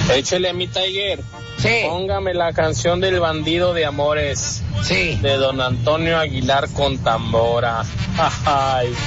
Échele a mi Tiger. Sí. Póngame la canción del bandido de amores. Sí. De don Antonio Aguilar con tambora. Ay.